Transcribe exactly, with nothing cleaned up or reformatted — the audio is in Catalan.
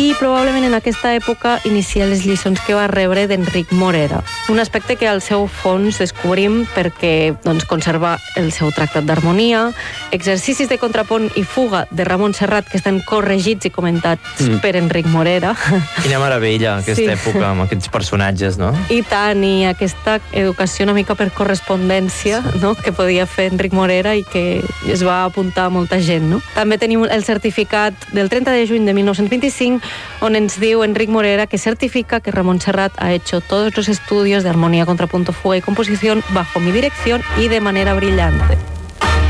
i probablement en aquesta època inicia les lliçons que va rebre d'Enric Morera. Un aspecte que al seu fons descobrim perquè doncs, conserva el seu tractat d'harmonia, exercicis de contrapunt i fuga de Ramon Serrat que estan corregits i comentats mm. per Enric Morera. Quina meravella, aquesta sí. època, amb aquests personatges, no? I tant, i aquesta educació una mica per correspondència, no?, que podia fer Enric Morera i que es va apuntar a molta gent, no? També tenim el certificat del treinta de juny de mil nou-cents vint-i-cinc, on ens diu Enric Morera que certifica que Ramón Serrat ha hecho todos los estudios de armonía, contrapunto, fuga y composición bajo mi dirección y de manera brillante.